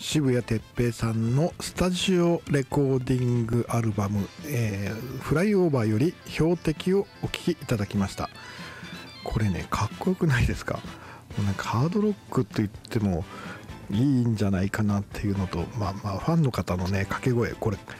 渋谷哲平さんのスタジオレコーディングアルバム、フライオーバーより標的をお聴きいただきました。これね、かっこよくないですか？もうなんかハードロックと言ってもいいんじゃないかなっていうのと、ファンの方のね掛け声、これ